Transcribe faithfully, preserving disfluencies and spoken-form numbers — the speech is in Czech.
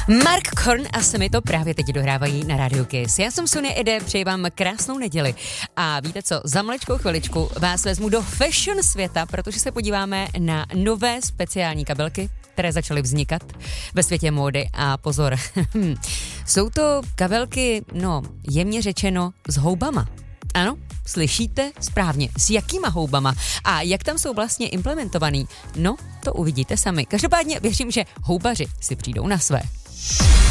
Mark Korn a Semi to právě teď dohrávají na Radio Kiss. Já jsem Sonia Ede, přeji vám krásnou neděli. A víte co, za maličkou chviličku vás vezmu do fashion světa, protože se podíváme na nové speciální kabelky, které začaly vznikat ve světě módy. A pozor, jsou to kabelky, no, jemně řečeno, s houbama. Ano, slyšíte správně, s jakýma houbama a jak tam jsou vlastně implementovaný, no, to uvidíte sami. Každopádně věřím, že houbaři si přijdou na své.